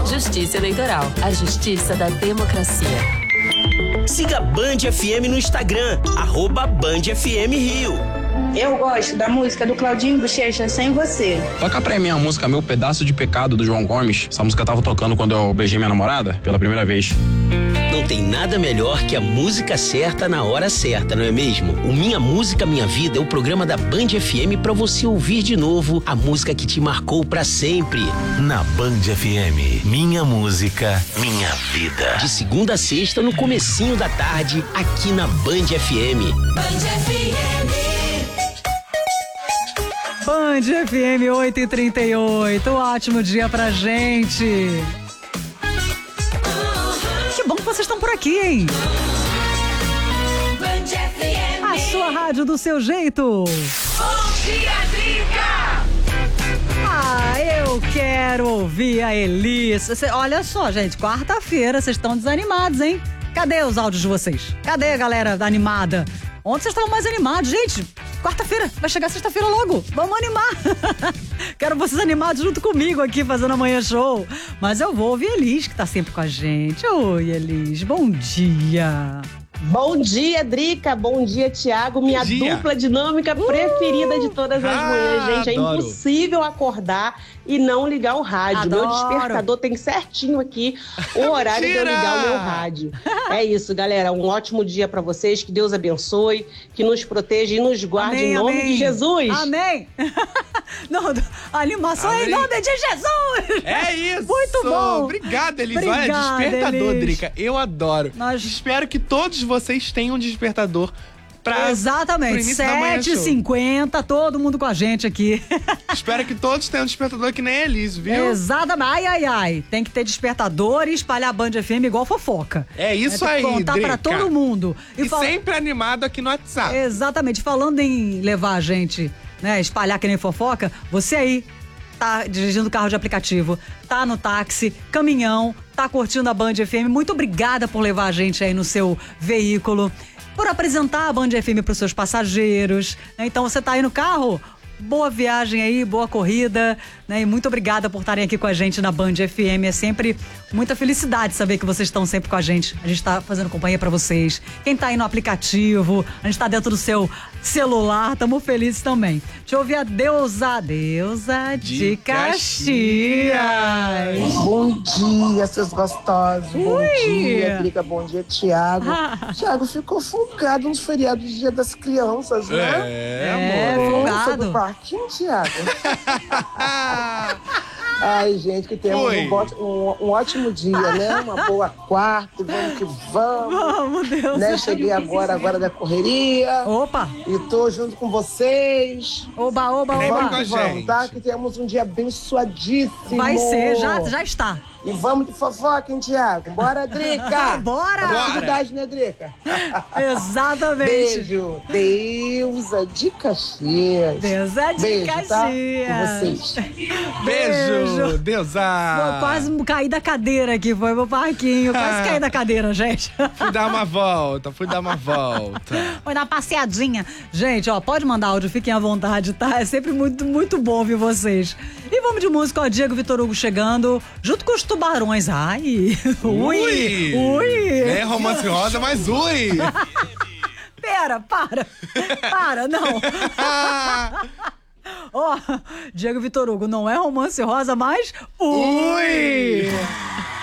Justiça Eleitoral, a justiça da democracia. Siga Band FM no Instagram, @BandFMRio. Eu gosto da música do Claudinho Bochecha, Sem Você. Toca pra mim a música Meu Pedaço de Pecado, do João Gomes. Essa música tava tocando quando eu beijei minha namorada, pela primeira vez. Não tem nada melhor que a música certa na hora certa, não é mesmo? O Minha Música Minha Vida é o programa da Band FM pra você ouvir de novo a música que te marcou pra sempre. Na Band FM, Minha Música Minha Vida. De segunda a sexta, no comecinho da tarde, aqui na Band FM. Band FM. Band FM 8h38, ótimo dia pra gente. Que bom que vocês estão por aqui, hein? Band FM. A sua rádio do seu jeito. Bom dia, Drica! Ah, eu quero ouvir a Elis. Olha só, gente, quarta-feira, vocês estão desanimados, hein? Cadê os áudios de vocês? Cadê a galera animada? Ontem vocês estavam mais animados, gente. Quarta-feira, vai chegar sexta-feira logo. Vamos animar. Quero vocês animados junto comigo aqui, fazendo amanhã show. Mas eu vou ouvir a Elis, que tá sempre com a gente. Oi, Elis, bom dia. Bom dia, Drica. Bom dia, Thiago. Minha dupla dinâmica preferida de todas as manhãs, gente. É adoro. impossível acordar e não ligar o rádio. Adoro. Meu despertador tem certinho aqui o horário de eu ligar o meu rádio. É isso, galera. Um ótimo dia pra vocês. Que Deus abençoe, que nos proteja e nos guarde Amém, em nome amém. de Jesus. Amém. Não, a animação é em nome de Jesus. É isso! Muito bom! Obrigado, Elis. Obrigada, Olha, despertador, Elis. Drica. Eu adoro. Nós- Espero que todos vocês tenham um despertador pro Exatamente, início da manhã show. 7h50, todo mundo com a gente aqui. Espero que todos tenham um despertador que nem a Elis, viu? Exatamente. Ai, ai, ai. Tem que ter despertador e espalhar a Band FM igual fofoca. É isso Tem que aí, contar Drica. pra todo mundo. E sempre animado aqui no WhatsApp. Exatamente. Falando em levar a gente, né, espalhar que nem fofoca, você aí tá dirigindo carro de aplicativo, tá no táxi, caminhão, tá curtindo a Band FM. Muito obrigada por levar a gente aí no seu veículo, por apresentar a Band FM pros seus passageiros, né? Então você tá aí no carro, boa viagem aí, boa corrida, né? E muito obrigada por estarem aqui com a gente na Band FM. É sempre muita felicidade saber que vocês estão sempre com a gente. A gente tá fazendo companhia pra vocês. Quem tá aí no aplicativo, a gente tá dentro do seu celular, tamo felizes também. Deixa eu ouvir a Deusa de Caxias. Bom dia, seus gostosos. Bom dia, Drica. Bom dia, Thiago. Thiago ficou folgado nos feriados do Dia das Crianças, né? É, folgado. Do parquinho, Thiago. Ai, gente, que tenhamos um ótimo dia, né? Uma boa quarta, e vamos que vamos. Vamos, Deus. Né? Cheguei agora da correria. Opa! E tô junto com vocês. Oba, oba, Vem oba. com a Vamos, gente. tá? Que tenhamos um dia abençoadíssimo. Vai ser, já está. E vamos de fofoca, hein, Thiago? Bora, Drica! Bora! Atividade, né, Drica? Exatamente. Beijo. Deusa de Caxias. Deusa de Beijo, Caxias. tá? Com vocês. Beijo, Deusa. Vou quase cair da cadeira aqui, foi meu parquinho. Quase caí da cadeira, gente. Fui dar uma volta. Foi dar uma passeadinha. Gente, ó, pode mandar áudio, fiquem à vontade, tá? É sempre muito, muito bom ouvir vocês. E vamos de música, ó, Diego Vitor Hugo chegando, junto com os tubarões. Ai, ui. É romance rosa, mas ui. Pera, para, não. Ó, Diego Vitor Hugo, não é romance rosa, mas ui.